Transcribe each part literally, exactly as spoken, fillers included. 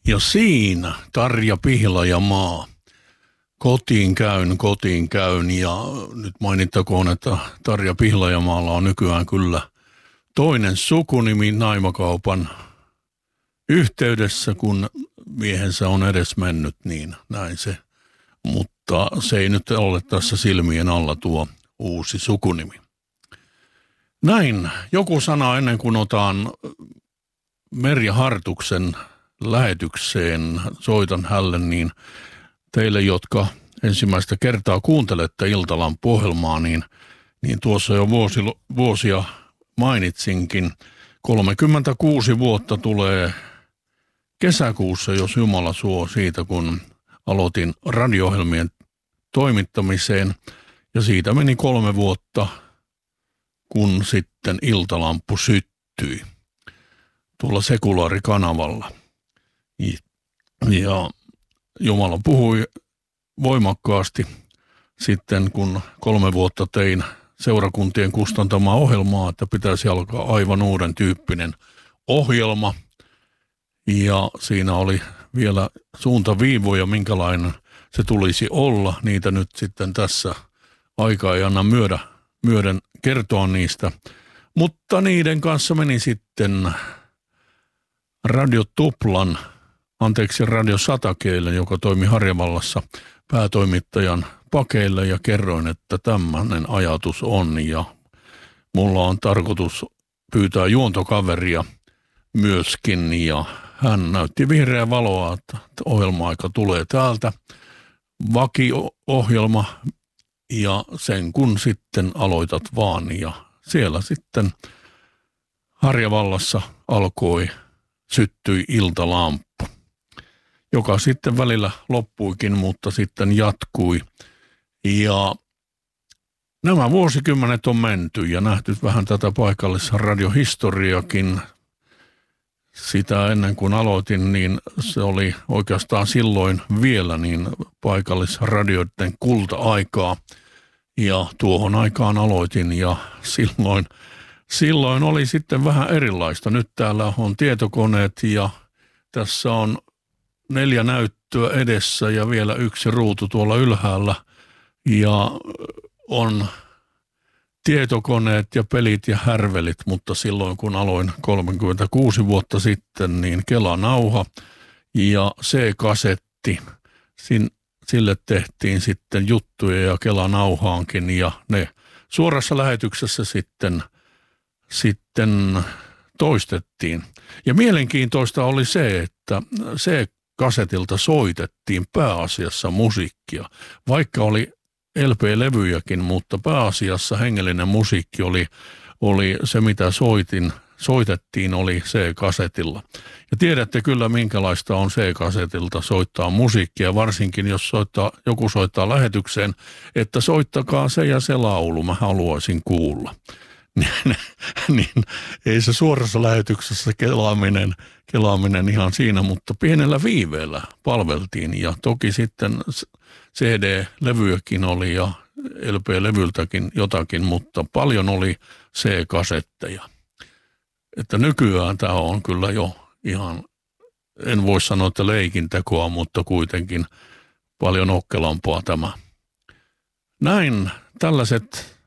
Ja siinä Tarja Pihlajamaa. Kotiin käyn, kotiin käyn ja nyt mainittakoon, että Tarja Pihlajamaalla on nykyään kyllä toinen sukunimi naimakaupan yhteydessä, kun miehensä on edes mennyt, niin näin se. Mutta se ei nyt ole tässä silmien alla tuo uusi sukunimi. Näin, joku sana ennen kuin otan Merja Hartuksen lähetykseen, soitan hälle, niin teille, jotka ensimmäistä kertaa kuuntelette Iltalampu-ohjelmaa, niin, niin tuossa jo vuosi, vuosia mainitsinkin. kolmekymmentäkuusi vuotta tulee kesäkuussa, jos Jumala suo, siitä, kun aloitin radio-ohjelmien toimittamiseen. Ja siitä meni kolme vuotta, kun sitten Iltalampu syttyi tuolla sekulaarikanavalla. Ja Jumala puhui voimakkaasti sitten, kun kolme vuotta tein seurakuntien kustantamaa ohjelmaa, että pitäisi alkaa aivan uuden tyyppinen ohjelma. Ja siinä oli vielä suuntaviivoja, minkälainen se tulisi olla. Niitä nyt sitten tässä aika ei anna myödä, myöden kertoa niistä. Mutta niiden kanssa meni sitten Radio Tuplan, anteeksi Radio Satakeille, joka toimi Harjavallassa päätoimittajan pakeille, ja kerroin, että tämmöinen ajatus on ja mulla on tarkoitus pyytää juontokaveria myöskin, ja hän näytti vihreää valoa, että ohjelma-aika tulee täältä, vakio-ohjelma, ja sen kun sitten aloitat vaan, ja siellä sitten Harjavallassa alkoi, syttyi Iltalampu, joka sitten välillä loppuikin, mutta sitten jatkui. Ja nämä vuosikymmenet on menty ja nähty vähän tätä paikallista radiohistoriakin. Sitä ennen kuin aloitin, niin se oli oikeastaan silloin vielä niin paikallisradioiden kulta-aikaa. Ja tuohon aikaan aloitin ja silloin, silloin oli sitten vähän erilaista. Nyt täällä on tietokoneet ja tässä on neljä näyttöä edessä ja vielä yksi ruutu tuolla ylhäällä. Ja on tietokoneet ja pelit ja härvelit, mutta silloin kun aloin kolmekymmentäkuusi vuotta sitten, niin Kelanauha ja C-kasetti, sille tehtiin sitten juttuja ja Kelanauhaankin, ja ne suorassa lähetyksessä sitten, sitten toistettiin. Ja mielenkiintoista oli se, että C-kasetilta soitettiin pääasiassa musiikkia, vaikka oli L P-levyjäkin, mutta pääasiassa hengellinen musiikki oli, oli se, mitä soitin, soitettiin, oli C-kasetilla. Ja tiedätte kyllä, minkälaista on C-kasetilta soittaa musiikkia, varsinkin jos soittaa, joku soittaa lähetykseen, että soittakaa se ja se laulu, mä haluaisin kuulla. Niin ei se suorassa lähetyksessä kelaaminen, kelaaminen ihan siinä, mutta pienellä viiveellä palveltiin, ja toki sitten C D-levyäkin oli ja L P-levyltäkin jotakin, mutta paljon oli C-kasetteja. Että nykyään tämä on kyllä jo ihan, en voi sanoa, että leikintekoa, mutta kuitenkin paljon okkelampaa tämä. Näin tällaiset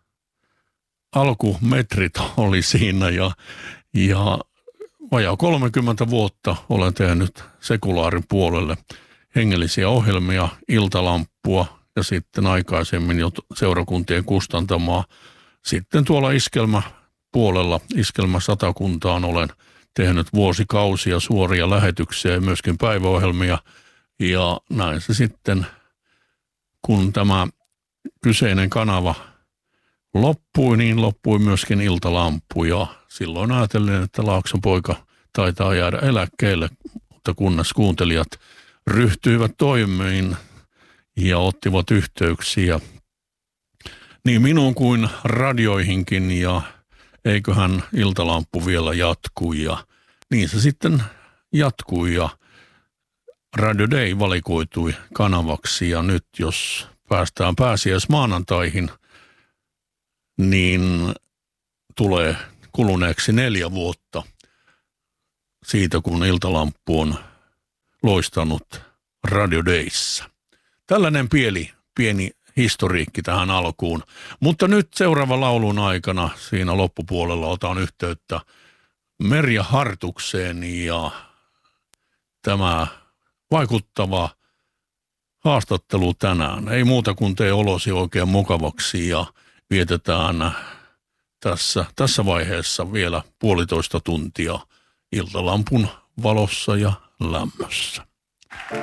alkumetrit oli siinä, ja, ja vajaa kolmekymmentä vuotta olen tehnyt sekulaarin puolelle hengellisiä ohjelmia, Iltalampua ja sitten aikaisemmin jo seurakuntien kustantamaa. Sitten tuolla iskelmäpuolella, iskelmäsatakuntaan olen tehnyt vuosikausia suoria lähetyksiä ja myöskin päiväohjelmia. Ja näin se sitten, kun tämä kyseinen kanava loppui, niin loppui myöskin Iltalampu. Ja silloin ajattelin, että Laakson poika taitaa jäädä eläkkeelle, mutta kunnes kuuntelijat ryhtyivät toimiin ja ottivat yhteyksiä niin minuun kuin radioihinkin, ja eiköhän Iltalampu vielä jatkuu, ja niin se sitten jatkui, ja Radio Day valikoitui kanavaksi, ja nyt jos päästään pääsiäismaanantaihin, niin tulee kuluneeksi neljä vuotta siitä, kun Iltalampu on loistanut Radio Dayssä. Tällainen pieni, pieni historiikki tähän alkuun. Mutta nyt seuraava laulun aikana siinä loppupuolella otan yhteyttä Merja Hartukseen ja tämä vaikuttava haastattelu tänään. Ei muuta kuin tee olosi oikein mukavaksi ja vietetään tässä, tässä vaiheessa vielä puolitoista tuntia iltalampun valossa ja lämmössä.